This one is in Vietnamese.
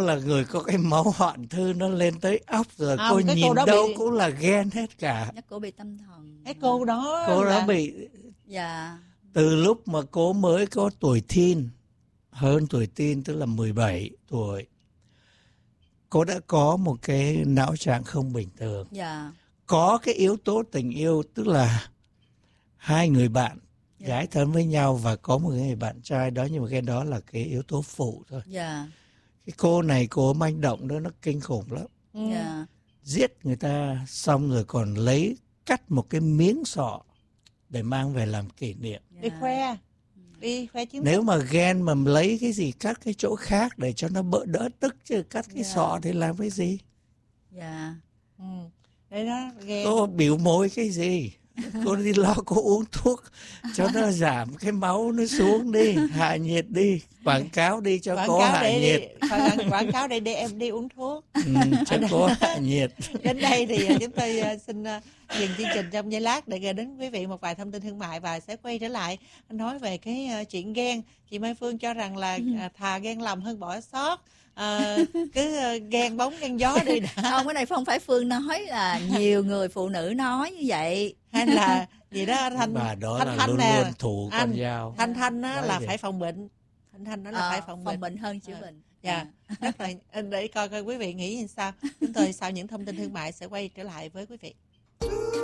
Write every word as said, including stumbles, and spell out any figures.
là người có cái máu hoạn thư nó lên tới óc rồi. Không, cô cái nhìn cô đó đâu bị- cũng là ghen hết cả. Chắc cô bị tâm thần. Cái cô đó Cô là... đó bị Dạ. từ lúc mà cô mới có tuổi teen, hơn tuổi teen tức là mười bảy tuổi, cô đã có một cái não trạng không bình thường. Dạ. Có cái yếu tố tình yêu, tức là hai người bạn Dạ. gái thân với nhau và có một người bạn trai đó, nhưng mà cái đó là cái yếu tố phụ thôi. Dạ. Cái cô này, cô manh động đó, nó kinh khủng lắm. Ừ. Dạ. Giết người ta xong rồi còn lấy cắt một cái miếng sọ để mang về làm kỷ niệm. Đi khoe. Đi khoe chứng Nếu mà ghen mà lấy cái gì cắt cái chỗ khác để cho nó bỡ đỡ tức, chứ cắt cái Dạ. sọ thì làm cái gì? Dạ. Ừ. Đấy đó, ghen. Cô biểu môi cái gì? Cô đi lo cô uống thuốc cho nó giảm cái máu nó xuống đi, hạ nhiệt đi, quảng cáo đi cho Quảng cô cáo hạ để nhiệt. quảng, quảng cáo để, để em đi uống thuốc. Ừ, cho cô hạ nhiệt. Đến đây thì à, chúng tôi à, xin à, dừng chương trình trong giây lát để gửi đến quý vị một vài thông tin thương mại và sẽ quay trở lại nói về cái à, chuyện ghen. Chị Mai Phương cho rằng là à, thà ghen lầm hơn bỏ sót. À, cứ à, ghen bóng ghen gió đi đã. Không, cái này không phải Phương nói, là nhiều người phụ nữ nói như vậy. Hay là gì đó Thanh Bà đó Thanh là Thanh luôn nè, luôn thủ con anh dao. Thanh Thanh á, Nói là gì? phải phòng bệnh. Thanh Thanh đó là Ờ, phải phòng bệnh. phòng bệnh hơn chữa Ờ. bệnh. Dạ, rất là để coi coi quý vị nghĩ như sao. Chúng tôi sau những thông tin thương mại sẽ quay trở lại với quý vị.